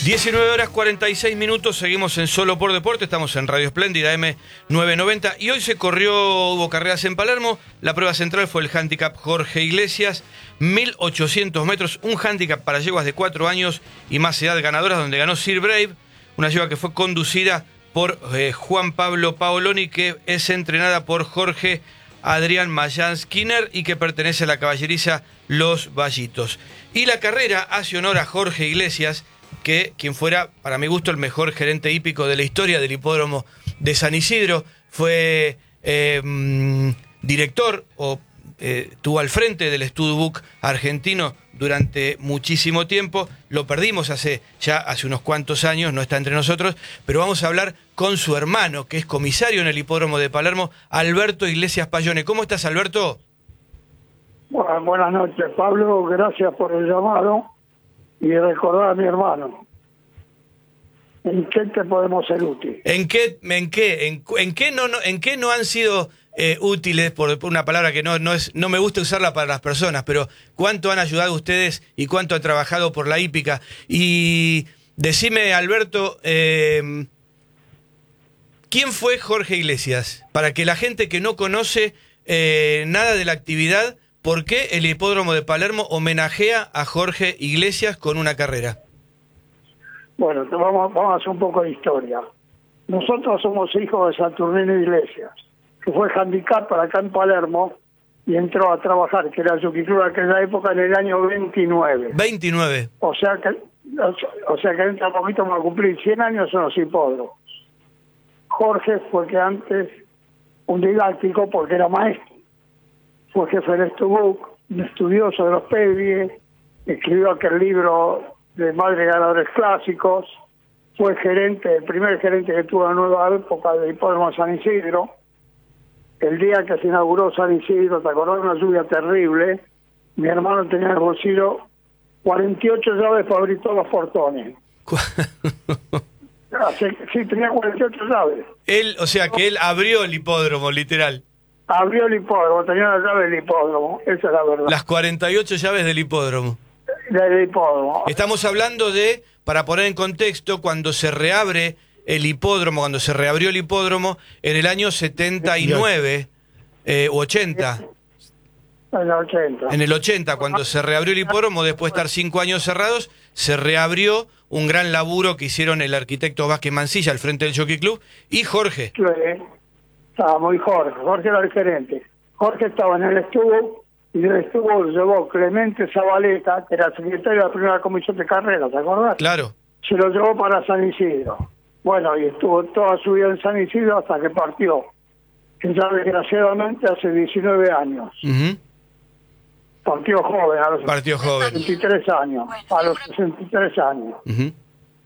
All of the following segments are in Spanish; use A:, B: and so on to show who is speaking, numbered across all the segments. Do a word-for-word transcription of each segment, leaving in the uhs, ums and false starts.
A: diecinueve horas cuarenta y seis minutos, seguimos en Solo por Deporte, estamos en Radio Espléndida eme novecientos noventa y hoy se corrió, hubo carreras en Palermo. La prueba central fue el handicap Jorge Iglesias, mil ochocientos metros, un handicap para yeguas de cuatro años y más edad ganadoras, donde ganó Sir Brave, una yegua que fue conducida por eh, Juan Pablo Paoloni, que es entrenada por Jorge Adrián Mayán Skinner y que pertenece a la caballeriza Los Vallitos. Y la carrera hace honor a Jorge Iglesias, que quien fuera, para mi gusto, el mejor gerente hípico de la historia del hipódromo de San Isidro. Fue eh, director o eh, estuvo al frente del Studbook argentino durante muchísimo tiempo. Lo perdimos hace ya hace unos cuantos años, no está entre nosotros, pero vamos a hablar con su hermano, que es comisario en el hipódromo de Palermo, Alberto Iglesias Payone. ¿Cómo estás, Alberto?
B: Bueno, buenas noches, Pablo. Gracias por el llamado y recordar a mi hermano. ¿En qué te podemos ser útil?
A: ¿En qué, en qué, en, en qué no, no, en qué no han sido eh, útiles, por, por una palabra que no, no es, no me gusta usarla para las personas, pero cuánto han ayudado ustedes y cuánto han trabajado por la hípica? Y decime, Alberto, eh, ¿quién fue Jorge Iglesias? Para que la gente que no conoce eh, nada de la actividad, ¿por qué el hipódromo de Palermo homenajea a Jorge Iglesias con una carrera?
B: Bueno, te vamos, vamos a hacer un poco de historia. Nosotros somos hijos de Saturnino Iglesias, que fue handicap para acá en Palermo y entró a trabajar, que era Jockey Club de aquella época, en el año veintinueve.
A: veintinueve.
B: O sea que, o sea que dentro de poquito vamos a cumplir cien años en los hipódromos. Jorge fue que antes un didáctico porque era maestro. Fue jefe del Studbook, un estudioso de los Pedrie, escribió aquel libro de Madres Ganadores Clásicos, fue gerente, el primer gerente que tuvo la nueva época del hipódromo de San Isidro. El día que se inauguró San Isidro, te acordás, una lluvia terrible, mi hermano tenía en el bolsillo cuarenta y ocho llaves para abrir todos los portones. Sí, tenía cuarenta y ocho llaves.
A: Él, o sea que él abrió el hipódromo, literal.
B: Abrió el hipódromo, tenía la llave del hipódromo, esa es la verdad.
A: Las cuarenta y ocho llaves del hipódromo.
B: Del hipódromo.
A: Estamos hablando de, para poner en contexto, cuando se reabre el hipódromo, cuando se reabrió el hipódromo en el año setenta y nueve, eh, u ochenta.
B: En el ochenta.
A: En el ochenta, cuando se reabrió el hipódromo, después de estar cinco años cerrados, se reabrió, un gran laburo que hicieron el arquitecto Vázquez Mancilla al frente del Jockey Club y Jorge.
B: Sí, estaba muy Jorge, Jorge era el gerente. Jorge estaba en el estuvo y del estuvo llevó Clemente Zabaleta, que era secretario de la primera comisión de carrera, ¿te acordás?
A: Claro.
B: Se lo llevó para San Isidro. Bueno, y estuvo toda su vida en San Isidro hasta que partió, que ya desgraciadamente hace diecinueve años.
A: Uh-huh.
B: Partió joven, a los
A: Partió joven.
B: sesenta y tres años, a los sesenta y tres años.
A: Uh-huh.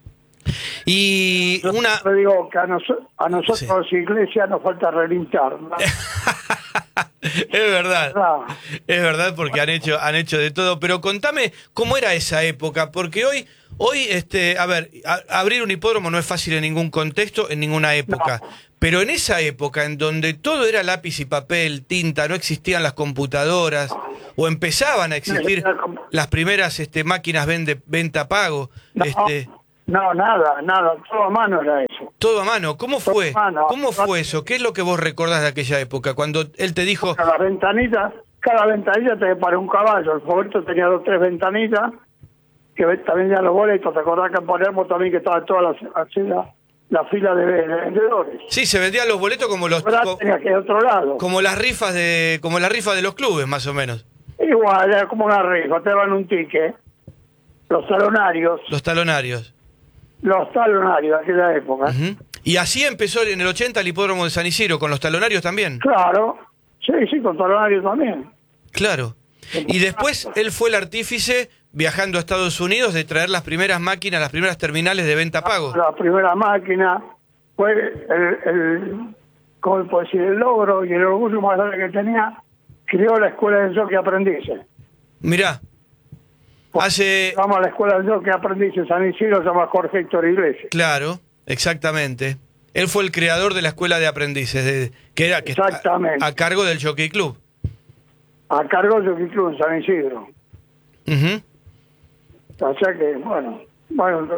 A: Y
B: Yo
A: una...
B: te digo que a, nos a nosotros,
A: Sí.
B: los iglesias, nos falta relinchar, ¿no?
A: Es verdad, es verdad, porque han hecho, han hecho de todo. Pero contame cómo era esa época, porque hoy, hoy, este, a ver, a, abrir un hipódromo no es fácil en ningún contexto, en ninguna época. No. Pero en esa época, en donde todo era lápiz y papel, tinta, no existían las computadoras, o empezaban a existir las primeras, este, máquinas vende, venta pago,
B: no.
A: este.
B: No, nada, nada, todo a mano era eso.
A: Todo a mano, ¿cómo fue?
B: Mano.
A: ¿Cómo fue eso? ¿Qué es lo que vos recordás de aquella época? Cuando él te dijo...
B: Cada ventanilla, cada ventanilla te para un caballo. El Roberto tenía dos tres ventanillas, que también ya los boletos, ¿te acordás que en Palermo también que estaba toda la, la, la fila de, de vendedores?
A: Sí, se vendían los boletos como los...
B: Co tenía que ir a otro lado.
A: Como las rifas de como las rifas de los clubes, más o menos.
B: Igual, era como una rifa, te daban un ticket. Los talonarios.
A: Los talonarios.
B: Los talonarios de aquella época.
A: Uh-huh. Y así empezó en el ochenta el hipódromo de San Isidro, con los talonarios también.
B: Claro, sí, sí, con talonarios también.
A: Claro. Y después él fue el artífice, viajando a Estados Unidos, de traer las primeras máquinas, las primeras terminales de venta pago.
B: La primera máquina fue el, el ¿cómo puedo decir? El logro y el orgullo más grande que tenía, creó la escuela de jockey aprendices.
A: Mirá. Hace...
B: Vamos a la escuela de jockey aprendices en San Isidro, se llama Jorge Héctor Iglesias.
A: Claro, exactamente. Él fue el creador de la escuela de aprendices, de, que era que
B: exactamente.
A: A, a cargo del Jockey Club.
B: A cargo del Jockey Club en San Isidro.
A: Uh-huh.
B: O sea que, bueno, bueno,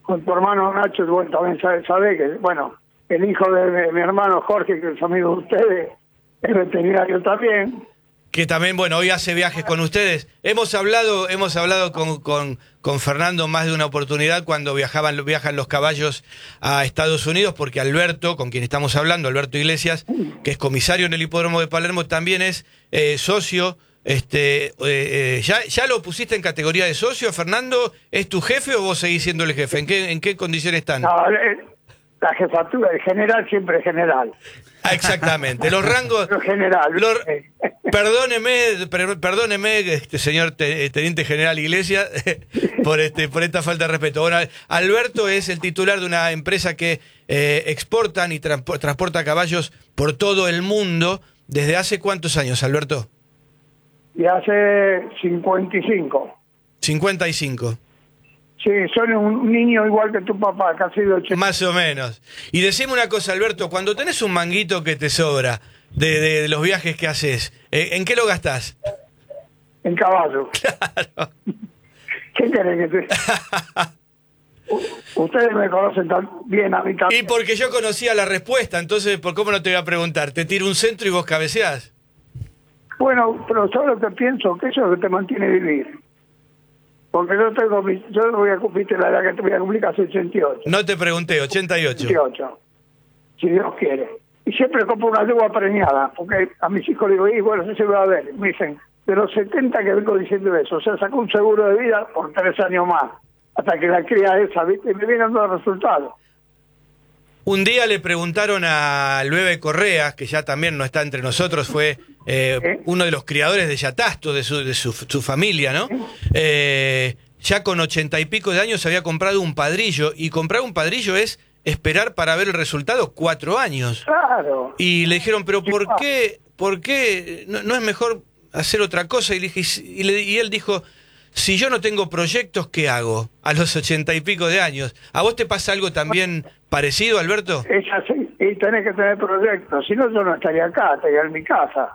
B: con tu hermano Nacho, bueno, también sabe, sabe que, bueno, el hijo de mi, mi hermano Jorge, que es amigo de ustedes, es veterinario también.
A: Que también, bueno, hoy hace viajes con ustedes. Hemos hablado, hemos hablado con, con, con Fernando más de una oportunidad cuando viajaban, viajan los caballos a Estados Unidos, porque Alberto, con quien estamos hablando, Alberto Iglesias, que es comisario en el hipódromo de Palermo, también es eh, socio. Este, eh, eh, ¿ya, ¿Ya lo pusiste en categoría de socio, Fernando? ¿Es tu jefe o vos seguís siendo el jefe? ¿En qué, en qué condiciones están?
B: No, la jefatura, el general siempre es general.
A: Ah, exactamente, los rangos...
B: Lo general.
A: Los, perdóneme, per, perdóneme, este señor te, teniente general Iglesias, por este por esta falta de respeto. Bueno, Alberto es el titular de una empresa que eh, exportan y tra transporta caballos por todo el mundo. ¿Desde hace cuántos años, Alberto?
B: Y hace cincuenta y cinco.
A: cincuenta y cinco.
B: Sí, soy un niño igual que tu papá, casi de ochenta.
A: Más o menos. Y decime una cosa, Alberto, cuando tenés un manguito que te sobra de, de, de los viajes que haces, eh, ¿en qué lo gastás?
B: En caballo.
A: Claro.
B: ¿Qué querés que te...? Ustedes me conocen tan bien a mí también.
A: Y porque yo conocía la respuesta, entonces, ¿por cómo no te voy a preguntar? ¿Te tiro un centro y vos cabeceás?
B: Bueno, pero ¿sabes lo que pienso? Que eso es lo que te mantiene vivir. Porque yo tengo, yo no voy a cumplir la edad que te voy a cumplir casi ochenta y ocho.
A: No te pregunté, ochenta y ocho.
B: ochenta y ocho, si Dios quiere. Y siempre compro una yegua preñada, porque a mis hijos les digo, y bueno, eso se va a ver. Me dicen, de los setenta que vengo diciendo eso, o sea, sacó un seguro de vida por tres años más, hasta que la cría esa, ¿viste? Y me vienen los resultados.
A: Un día le preguntaron a Lueve Correa, que ya también no está entre nosotros, fue eh, ¿Eh? uno de los criadores de Yatasto, de su, de su, su familia, ¿no? Eh, ya con ochenta y pico de años había comprado un padrillo, y comprar un padrillo es esperar para ver el resultado cuatro años.
B: Claro.
A: Y le dijeron, pero ¿por qué, por qué no, no es mejor hacer otra cosa? Y, le dije, y, le, y él dijo... Si yo no tengo proyectos, ¿qué hago? A los ochenta y pico de años. ¿A vos te pasa algo también parecido, Alberto?
B: Es así, y tenés que tener proyectos. Si no, yo no estaría acá, estaría en mi casa.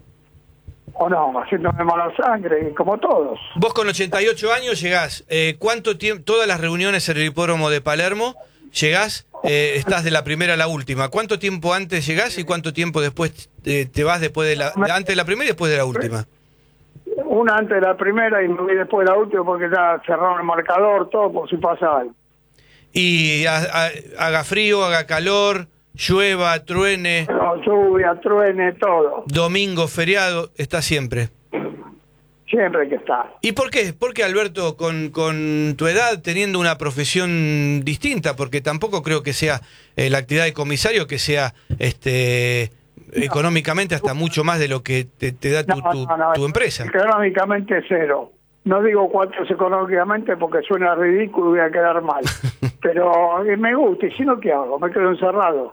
B: O no, haciéndome mala sangre, como todos.
A: Vos con ochenta y ocho años llegás. Eh, ¿Cuánto tiempo? Todas las reuniones en el hipódromo de Palermo, llegás, eh, estás de la primera a la última. ¿Cuánto tiempo antes llegás y cuánto tiempo después eh, te vas después de la, antes de la primera y después de la última?
B: Una antes de la primera y me voy después de la última porque ya cerraron el marcador, todo por si pasa algo.
A: Y a, a, haga frío, haga calor, llueva, truene.
B: No, lluvia, truene, todo.
A: Domingo, feriado, está siempre.
B: Siempre hay que estar.
A: ¿Y por qué? Porque Alberto, con, con tu edad, teniendo una profesión distinta, porque tampoco creo que sea eh, la actividad de comisario, que sea este económicamente hasta mucho más de lo que te, te da tu,
B: no,
A: tu,
B: no, no,
A: tu empresa.
B: Económicamente cero. No digo cuánto es económicamente porque suena ridículo y voy a quedar mal. Pero eh, me gusta, y si no, ¿qué hago? ¿Me quedo encerrado?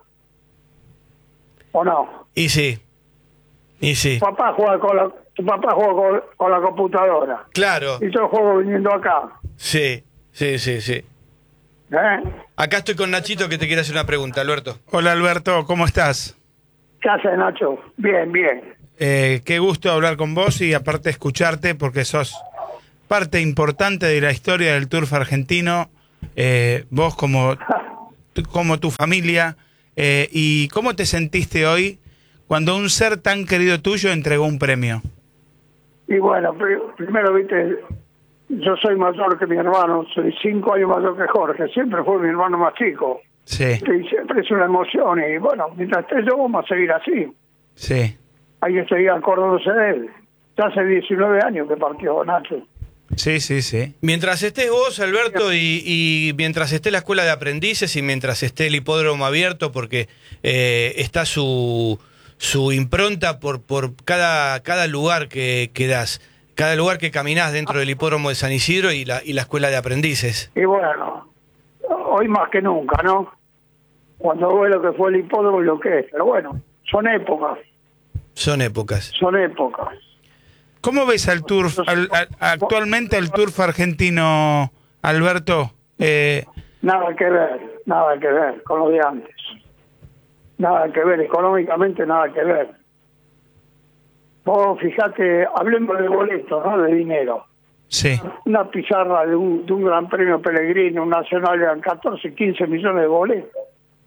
B: ¿O no?
A: Y sí, y sí.
B: Tu papá juega con la, tu papá juega con, con la computadora.
A: Claro.
B: Y yo juego viniendo acá.
A: Sí, sí, sí, sí.
B: ¿Eh?
A: Acá estoy con Nachito que te quiere hacer una pregunta, Alberto.
C: Hola, Alberto, ¿cómo estás?
B: ¿Qué haces, Nacho? Bien, bien.
C: Eh, qué gusto hablar con vos y aparte escucharte porque sos parte importante de la historia del turf argentino, eh, vos como, como tu familia, eh, y ¿cómo te sentiste hoy cuando un ser tan querido tuyo entregó un premio?
B: Y bueno, pr primero, viste, yo soy mayor que mi hermano, soy cinco años mayor que Jorge, siempre fue mi hermano más chico.
C: Sí.
B: Y siempre es una emoción, y bueno, mientras esté yo vamos a seguir así.
C: Sí.
B: Hay que seguir acordándose de él. Ya hace diecinueve años que partió Nacho.
C: Sí, sí, sí.
A: Mientras estés vos, Alberto, y, y mientras esté la escuela de aprendices y mientras esté el hipódromo abierto, porque eh, está su, su impronta por, por cada, cada lugar que, que das, cada lugar que caminás dentro del hipódromo de San Isidro y la, y la escuela de aprendices.
B: Y bueno, hoy más que nunca, ¿no? Cuando ve lo que fue el hipódromo y lo que es. Pero bueno, son épocas.
A: Son épocas.
B: Son épocas.
C: ¿Cómo ves al turf, al, al, actualmente el turf argentino, Alberto? Eh...
B: Nada que ver, nada que ver con lo de antes. Nada que ver, económicamente nada que ver. Vos fijate, hablemos de boletos, no de dinero.
C: Sí.
B: Una pizarra de un, de un Gran Premio Pellegrino, un Nacional, eran catorce, quince millones de boletos.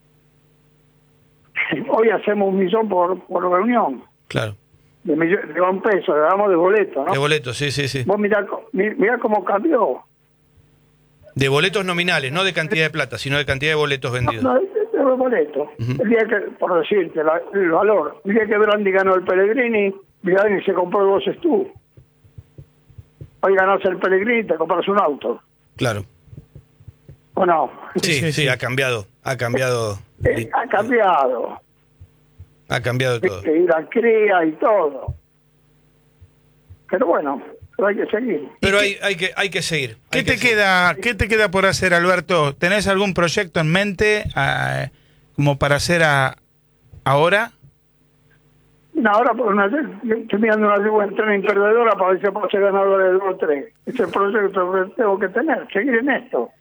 B: Hoy hacemos un millón por, por reunión.
A: Claro.
B: De, millón, de un peso, le damos de boleto, ¿no?
A: De boletos, sí, sí, sí.
B: Vos mirá, mirá cómo cambió.
A: De boletos nominales, no de cantidad de plata, sino de cantidad de boletos vendidos.
B: No, no, de, de boletos. Uh-huh. El día que, por decirte, la, el valor, el día que Brandi ganó el Pellegrini, Brandi se compró dos tú. Hoy ganás el Pellegrini, te compras un auto.
A: Claro.
B: ¿O no?
A: Sí, sí, sí, ha cambiado, ha cambiado.
B: Eh, ha cambiado.
A: Ha cambiado todo.
B: Y la cría y todo. Pero bueno, pero hay que seguir.
A: Pero hay, hay que hay que seguir.
C: ¿Qué
A: hay
C: te
A: que seguir.
C: queda qué te queda por hacer, Alberto? ¿Tenés algún proyecto en mente uh, como para hacer a, ahora?
B: No, ahora por una, estoy mirando una buena tren perdedora para ver si puedo ser ganador de dos o tres. Ese es el proyecto que tengo que tener, seguir en esto.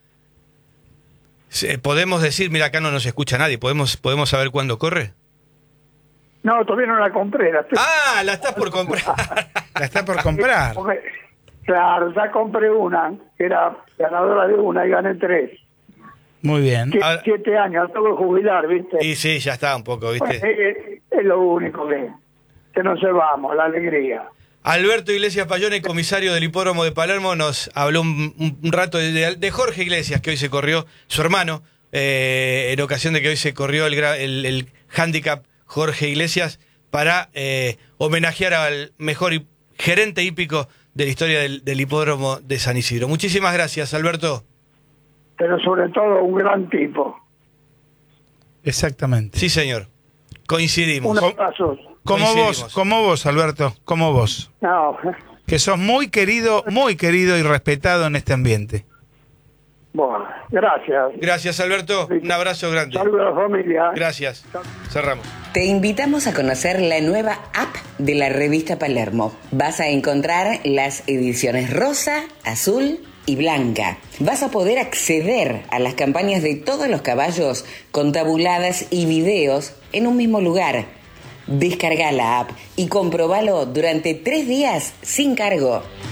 A: Sí, podemos decir, mira, acá no nos escucha nadie, ¿podemos podemos saber cuándo corre?
B: No, todavía no la compré. La estoy...
A: Ah, la estás por comprar.
C: La está por comprar.
B: Porque, claro, ya compré una, que era ganadora de una y gané tres.
C: Muy bien.
B: Sie Ahora... Siete años, tengo que jubilar, ¿viste?
A: Y sí, ya está un poco, ¿viste?
B: Pues, es, es lo único que, que no se vamos, la alegría.
A: Alberto Iglesias Payone, comisario del Hipódromo de Palermo, nos habló un, un rato de, de Jorge Iglesias, que hoy se corrió, su hermano, eh, en ocasión de que hoy se corrió el, el, el handicap Jorge Iglesias, para eh, homenajear al mejor gerente hípico de la historia del, del Hipódromo de San Isidro. Muchísimas gracias, Alberto.
B: Pero sobre todo un gran tipo.
C: Exactamente.
A: Sí, señor. Coincidimos.
B: Un abrazo.
C: Como vos, como vos, Alberto, como vos.
B: No.
C: Que sos muy querido, muy querido y respetado en este ambiente.
B: Bueno, gracias.
A: Gracias, Alberto. Un abrazo grande.
B: Saludos a la familia.
A: Gracias. Cerramos.
D: Te invitamos a conocer la nueva app de la revista Palermo. Vas a encontrar las ediciones rosa, azul y blanca. Vas a poder acceder a las campañas de todos los caballos con tabuladas y videos en un mismo lugar. Descarga la app y comprobalo durante tres días sin cargo.